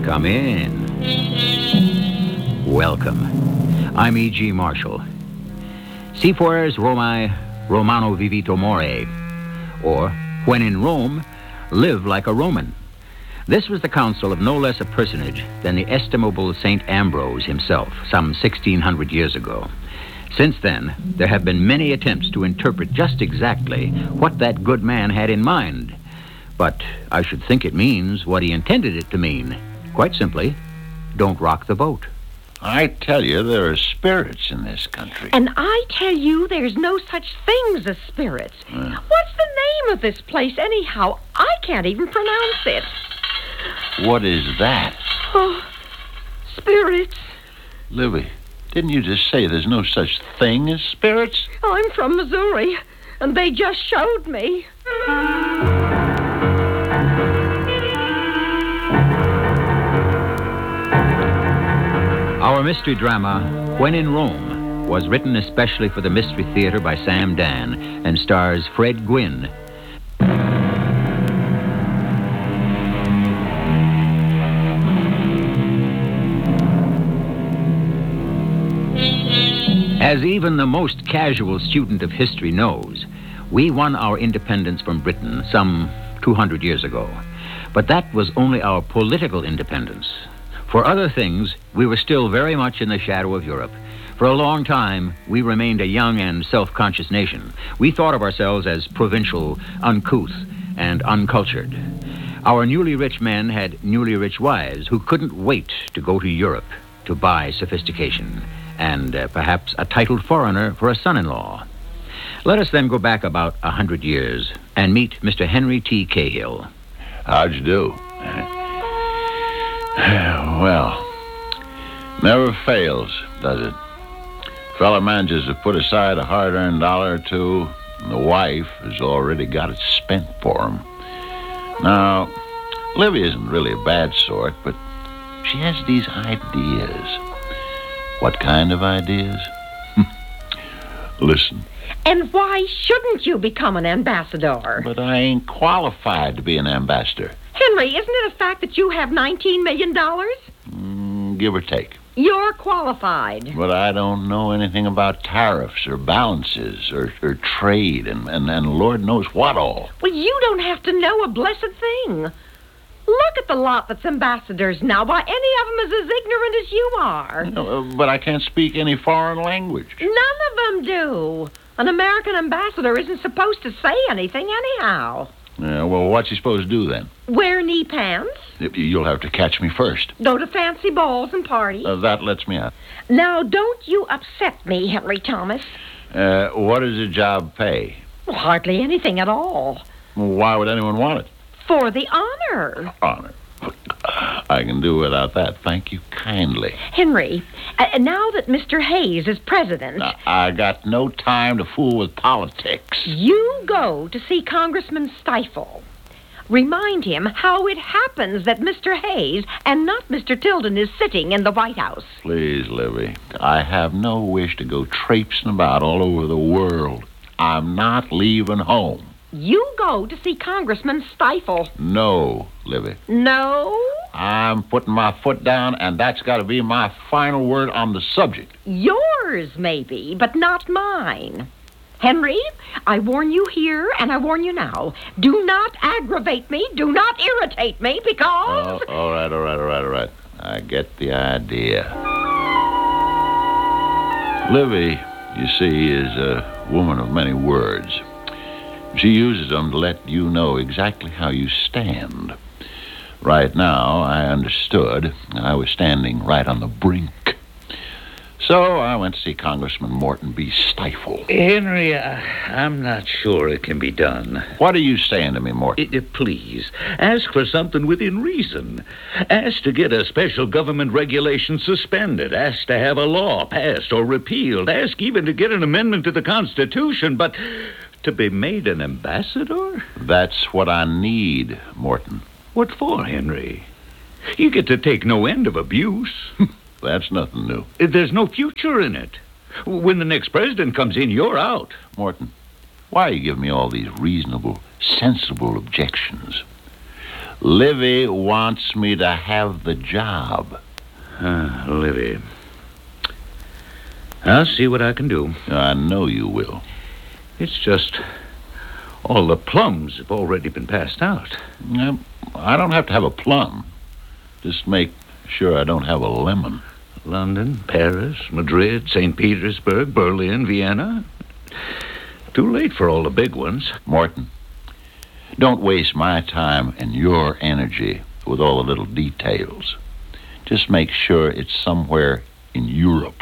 Come in. Welcome. I'm E.G. Marshall. Si fueres Romae, Romano vivito more. Or, when in Rome, live like a Roman. This was the counsel of no less a personage than the estimable St. Ambrose himself, some 1,600 years ago. Since then, there have been many attempts to interpret just exactly what that good man had in mind. But I should think it means what he intended it to mean. Quite simply, don't rock the boat. I tell you, there are spirits in this country. And I tell you, there's no such things as spirits. What's the name of this place, anyhow? I can't even pronounce it. What is that? Oh, spirits. Livy, didn't you just say there's no such thing as spirits? I'm from Missouri, and they just showed me. Our mystery drama, When in Rome, was written especially for the Mystery Theater by Sam Dan and stars Fred Gwynne. As even the most casual student of history knows, we won our independence from Britain some 200 years ago. But that was only our political independence. For other things, we were still very much in the shadow of Europe. For a long time, we remained a young and self-conscious nation. We thought of ourselves as provincial, uncouth, and uncultured. Our newly rich men had newly rich wives who couldn't wait to go to Europe to buy sophistication and perhaps a titled foreigner for a son-in-law. Let us then go back about 100 years and meet Mr. Henry T. Cahill. How'd you do? Well, never fails, does it? Fella manages to put aside a hard-earned dollar or two, and the wife has already got it spent for him. Now, Livy isn't really a bad sort, but she has these ideas. What kind of ideas? Listen. And why shouldn't you become an ambassador? But I ain't qualified to be an ambassador. Henry, isn't it a fact that you have $19 million? Give or take. You're qualified. But I don't know anything about tariffs or balances or trade and Lord knows what all. Well, you don't have to know a blessed thing. Look at the lot that's ambassadors now. Why, any of them is as ignorant as you are. But I can't speak any foreign language. None of them do. An American ambassador isn't supposed to say anything anyhow. Yeah, well, what's he supposed to do then? Wear knee pants. You'll have to catch me first. Go to fancy balls and parties. That lets me out. Now, don't you upset me, Henry Thomas. What does the job pay? Well, hardly anything at all. Why would anyone want it? For the honor. Honor? I can do without that. Thank you kindly. Henry, now that Mr. Hayes is president... I got no time to fool with politics. You go to see Congressman Stifel. Remind him how it happens that Mr. Hayes and not Mr. Tilden is sitting in the White House. Please, Livy. I have no wish to go traipsing about all over the world. I'm not leaving home. You go to see Congressman Stifel. No, Livy. No? I'm putting my foot down, and that's got to be my final word on the subject. Yours, maybe, but not mine. Henry, I warn you here, and I warn you now. Do not aggravate me. Do not irritate me, because... All right. I get the idea. Livy, you see, is a woman of many words. She uses them to let you know exactly how you stand. Right now, I understood. I was standing right on the brink. So I went to see Congressman Morton B. Stifel. Henry, I'm not sure it can be done. What are you saying to me, Morton? Please, ask for something within reason. Ask to get a special government regulation suspended. Ask to have a law passed or repealed. Ask even to get an amendment to the Constitution, but... to be made an ambassador? That's what I need, Morton. What for, Henry? You get to take no end of abuse. That's nothing new. There's no future in it. When the next president comes in, you're out. Morton, why are you giving me all these reasonable, sensible objections? Livy wants me to have the job. Livy. I'll see what I can do. I know you will. It's just all the plums have already been passed out. I don't have to have a plum. Just make sure I don't have a lemon. London, Paris, Madrid, St. Petersburg, Berlin, Vienna. Too late for all the big ones. Morton, don't waste my time and your energy with all the little details. Just make sure it's somewhere in Europe.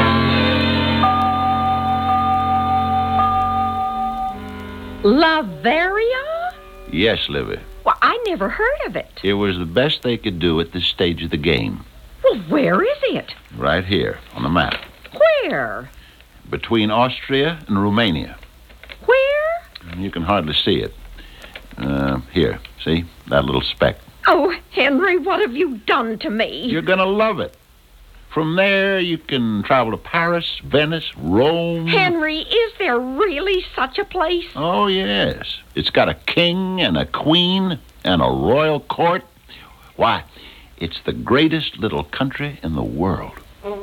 Lavaria? Yes, Livy. Well, I never heard of it. It was the best they could do at this stage of the game. Well, where is it? Right here on the map. Where? Between Austria and Romania. Where? You can hardly see it. Here, see? That little speck. Oh, Henry, what have you done to me? You're going to love it. From there, you can travel to Paris, Venice, Rome. Henry, is there really such a place? Oh, yes. It's got a king and a queen and a royal court. Why, it's the greatest little country in the world.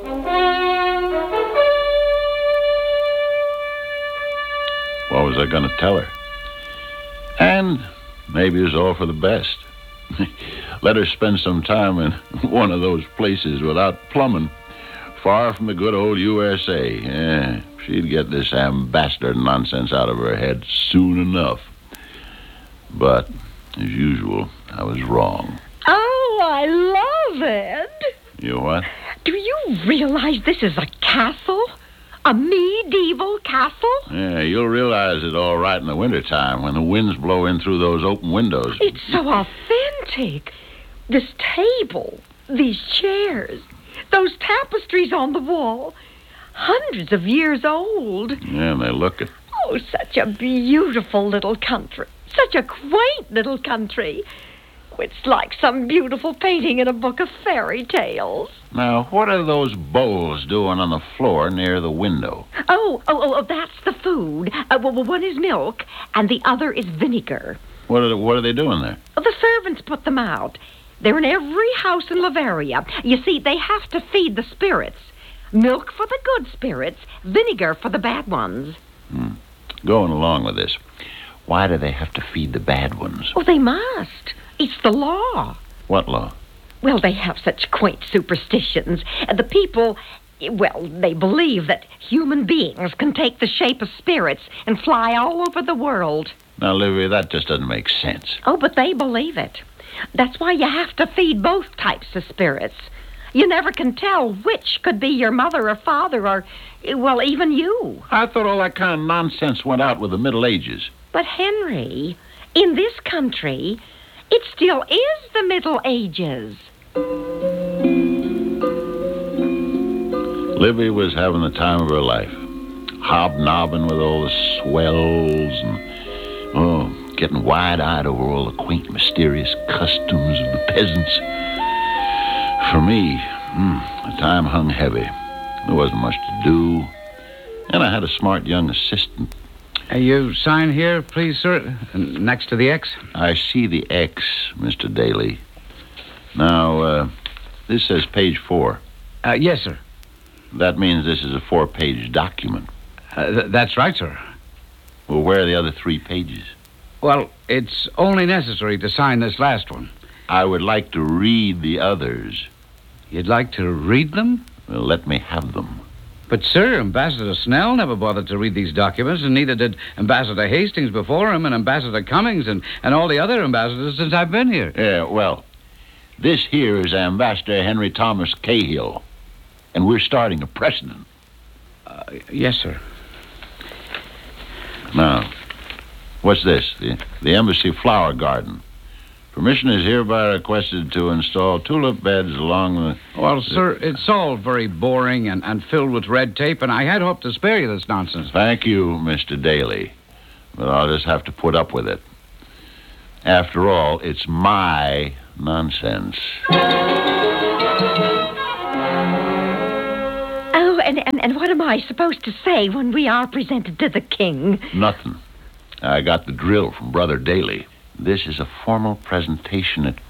What was I going to tell her? And maybe it was all for the best. Let her spend some time in one of those places without plumbing, far from the good old USA. Yeah, she'd get this ambassador nonsense out of her head soon enough. But, as usual, I was wrong. Oh, I love it. You what? Do you realize this is a castle? A medieval castle? Yeah, you'll realize it all right in the wintertime when the winds blow in through those open windows. It's so authentic. This table, these chairs, those tapestries on the wall, hundreds of years old. Yeah, and they look it. Oh, such a beautiful little country. Such a quaint little country. It's like some beautiful painting in a book of fairy tales. Now, what are those bowls doing on the floor near the window? Oh, that's the food. Well, one is milk, and the other is vinegar. What are they doing there? The servants put them out. They're in every house in Lavaria. You see, they have to feed the spirits. Milk for the good spirits, vinegar for the bad ones. Going along with this, why do they have to feed the bad ones? Oh, they must. It's the law. What law? Well, they have such quaint superstitions. The people, well, they believe that human beings can take the shape of spirits and fly all over the world. Now, Livy, that just doesn't make sense. Oh, but they believe it. That's why you have to feed both types of spirits. You never can tell which could be your mother or father or, well, even you. I thought all that kind of nonsense went out with the Middle Ages. But, Henry, in this country, it still is the Middle Ages. Livy was having the time of her life, hobnobbing with all the swells and, getting wide-eyed over all the quaint, mysterious customs of the peasants. For me, the time hung heavy. There wasn't much to do, and I had a smart young assistant. You sign here, please, sir, next to the X. I see the X, Mr. Daly. Now, this says page 4. Yes, sir. That means this is a 4-page document. That's right, sir. Well, where are the other 3 pages? Well, it's only necessary to sign this last one. I would like to read the others. You'd like to read them? Well, let me have them. But, sir, Ambassador Snell never bothered to read these documents, and neither did Ambassador Hastings before him, and Ambassador Cummings, and all the other ambassadors since I've been here. Yeah, well, this here is Ambassador Henry Thomas Cahill, and we're starting a precedent. Yes, sir. Now, what's this? The Embassy Flower Garden. Permission is hereby requested to install tulip beds along the... Well, sir, it's all very boring and filled with red tape, and I had hoped to spare you this nonsense. Thank you, Mr. Daly, but I'll just have to put up with it. After all, it's my nonsense. Oh, and what am I supposed to say when we are presented to the king? Nothing. I got the drill from Brother Daly. This is a formal presentation at